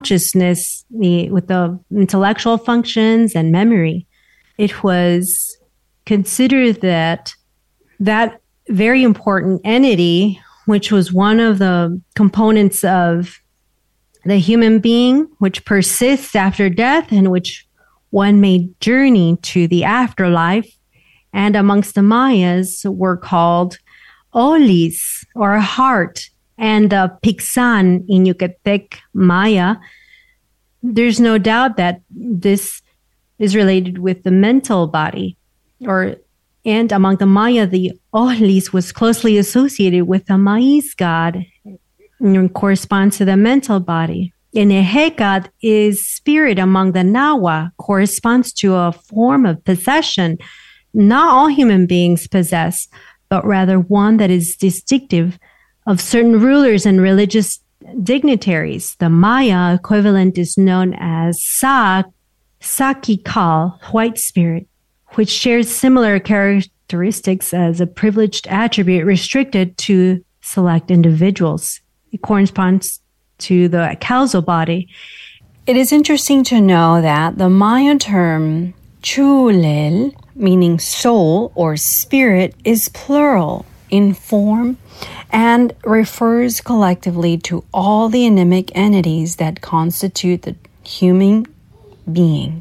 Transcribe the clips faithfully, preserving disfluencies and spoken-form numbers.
consciousness, the, with the intellectual functions and memory. It was considered that that very important entity, which was one of the components of the human being, which persists after death and which one may journey to the afterlife, and amongst the Mayas were called Olis, or heart, and the Pixan in Yucatec Maya. There's no doubt that this is related with the mental body, or and among the Maya, the Olis was closely associated with the Maiz god and corresponds to the mental body. And Ehecat is spirit among the Nahua, corresponds to a form of possession. Not all human beings possess, but rather one that is distinctive of certain rulers and religious dignitaries. The Maya equivalent is known as Sa, Sakikal, white spirit, which shares similar characteristics as a privileged attribute restricted to select individuals. It corresponds to the causal body. It is interesting to know that the Maya term Chulel, meaning soul or spirit, is plural in form and refers collectively to all the animic entities that constitute the human being.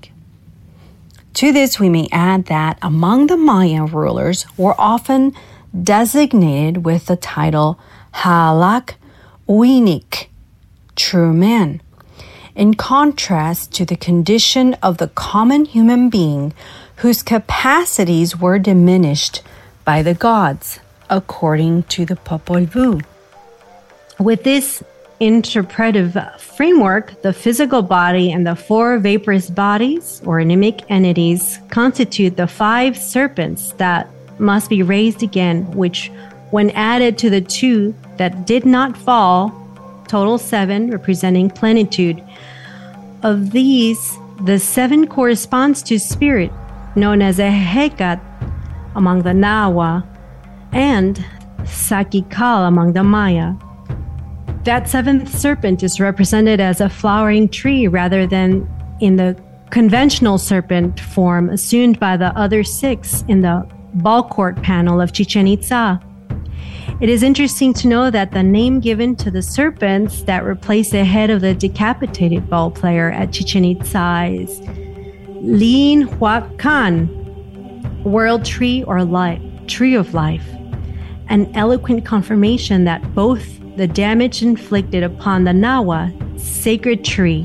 To this, we may add that among the Maya rulers were often designated with the title Halak Uinik, true man, in contrast to the condition of the common human being whose capacities were diminished by the gods, according to the Popol Vuh. With this interpretive framework, the physical body and the four vaporous bodies, or animic entities, constitute the five serpents that must be raised again, which, when added to the two that did not fall, total seven, representing plenitude. Of these, the seven corresponds to spirit, known as a Hekat among the Nahua, and Sakikal among the Maya. That seventh serpent is represented as a flowering tree rather than in the conventional serpent form assumed by the other six in the ball court panel of Chichen Itza. It is interesting to know that the name given to the serpents that replace the head of the decapitated ball player at Chichen Itza is Lin Huacan, world tree or life, tree of life, an eloquent confirmation that both the damage inflicted upon the Nahua sacred tree.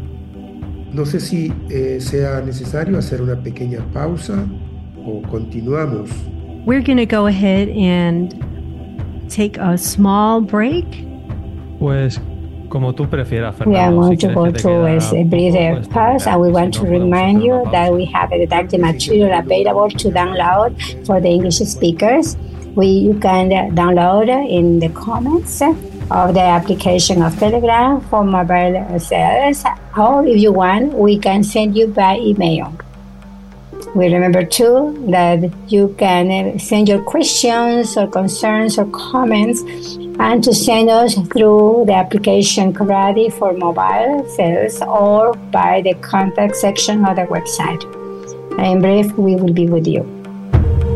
No sé si eh, sea necesario hacer una pequeña pausa o continuamos. We're going to go ahead and take a small break. Pues como tú prefieras, Fernando. We are going si to go to a brief pause, and we want to remind you that we have a didactic material available to download for the English speakers. We, you can download in the comments of the application of Telegram for mobile cells, or if you want, we can send you by email. We remember too that you can send your questions or concerns or comments and to send us through the application Karate for mobile cells or by the contact section of the website. In brief, we will be with you.